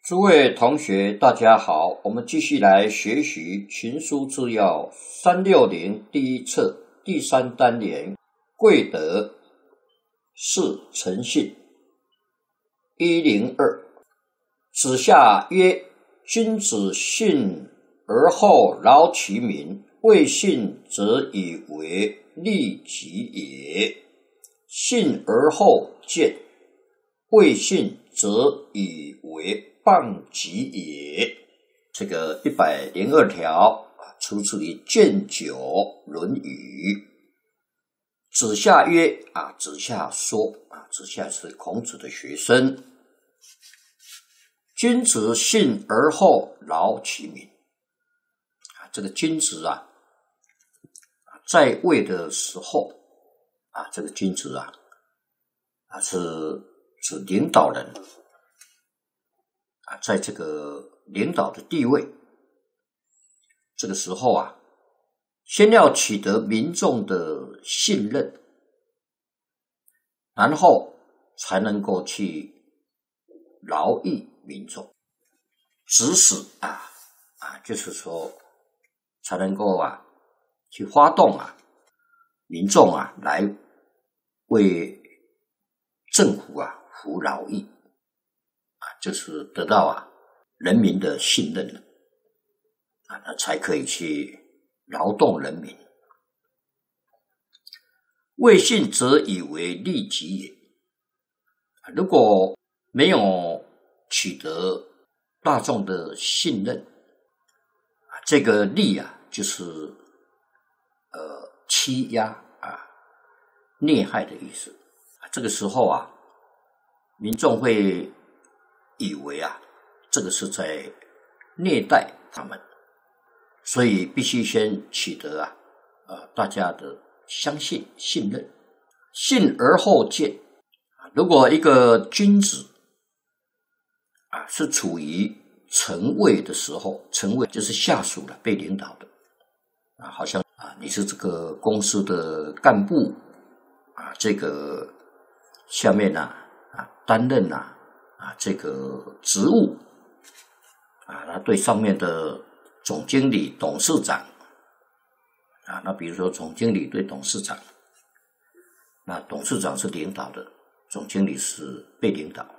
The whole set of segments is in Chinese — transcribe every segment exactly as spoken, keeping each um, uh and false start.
诸位同学，大家好，我们继续来学习《群书治要》三六零第一册第三单元贵德是诚信。一零二，子夏曰：君子信而后劳其民，未信则以为利己也。信而后见，未信则以为谤己也。这个一百零二条出自于《卷九·论语》。子夏曰啊，子夏说啊，子夏是孔子的学生。君子信而后劳其民啊，这个君子啊，在位的时候啊，这个君子啊，啊是是领导人。在这个领导的地位，这个时候啊，先要取得民众的信任，然后才能够去劳役民众，指使啊啊，就是说才能够啊去发动啊民众啊来为政府啊服劳役。就是得到啊人民的信任了啊，那才可以去劳动人民。未信则以为利己也。如果没有取得大众的信任，这个利啊，就是呃欺压啊、虐害的意思。这个时候啊，民众会以为啊，这个是在虐待他们，所以必须先取得啊，呃，大家的相信、信任，信而后见。如果一个君子啊是处于臣位的时候，臣位就是下属了，被领导的啊，好像啊你是这个公司的干部啊，这个下面呢 啊, 啊担任呐、啊。啊，这个职务啊，那对上面的总经理、董事长啊，那比如说总经理对董事长，那董事长是领导的，总经理是被领导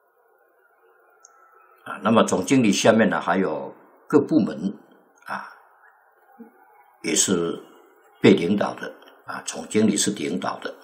啊。那么总经理下面呢，还有各部门啊，也是被领导的啊，总经理是领导的。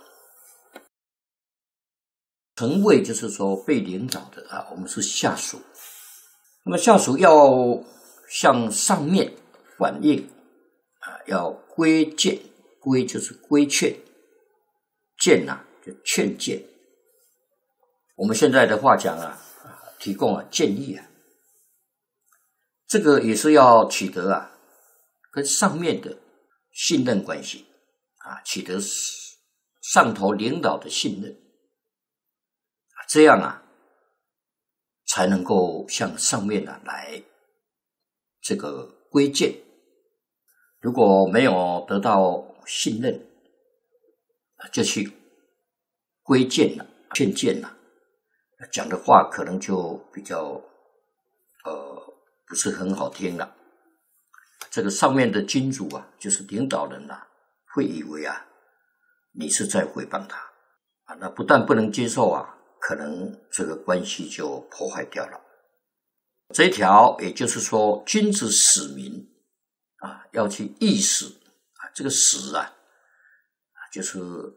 臣位就是说被领导的啊，我们是下属。那么下属要向上面反映啊，要规谏，规就是规劝，谏呐、啊、就劝谏。我们现在的话讲啊，提供啊建议啊，这个也是要取得啊跟上面的信任关系啊，取得上头领导的信任。这样啊，才能够向上面啊来这个规谏。如果没有得到信任，就去规谏了、劝谏了，讲的话可能就比较呃不是很好听了。这个上面的君主啊，就是领导人啊，会以为啊你是在诽谤他啊，那不但不能接受啊。可能这个关系就破坏掉了。这一条也就是说，君子使民啊，要去义使啊，这个使啊，就是